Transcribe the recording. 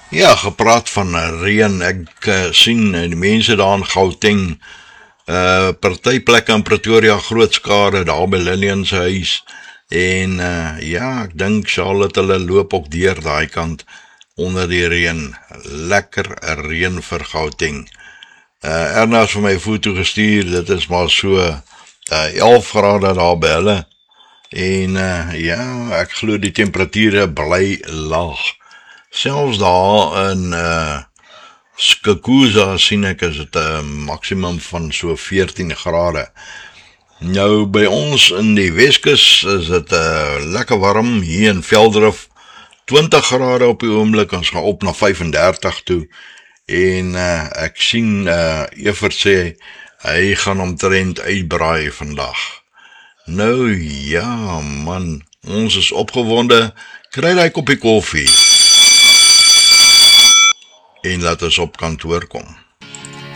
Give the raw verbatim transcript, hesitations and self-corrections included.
Ja, gepraat van reën, ek uh, sien uh, die mense daar in Gauteng, uh, party plekke in Pretoria groot skade, daar by Lillian se huis, en uh, ja, ek dink Charlotte hulle loop ook deur daai kant onder die reën, lekker reën vir Gauteng. Uh, Erna het vir my foto gestuur, dit is maar so uh, elf grade daar by hulle, en uh, ja, ek glo die temperature bly laag. Selfs daar in uh, Skukuza sien ek is dit 'n maksimum van so veertien grade. Nou by ons in die Weskus is dit uh, lekker warm, hier in Veldrif twintig grade op die oomblik, ons gaan op na vyf en dertig toe, en uh, ek sien uh, Evert sê, hy gaan omtrent uitbraai vandag. Nou ja man, ons is opgewonde, kry daai koppie koffie, en laat ons op kantoor kom.